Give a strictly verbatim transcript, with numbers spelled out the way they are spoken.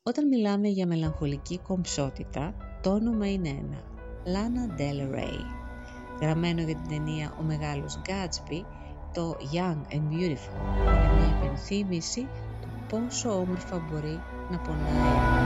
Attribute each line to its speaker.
Speaker 1: Όταν μιλάμε για μελαγχολική κομψότητα, το όνομα είναι ένα. Lana Del Rey. Γραμμένο για την ταινία «Ο Μεγάλος Γκάτσμπι», το Young and Beautiful είναι μια υπενθύμηση του πόσο όμορφα μπορεί να πονάει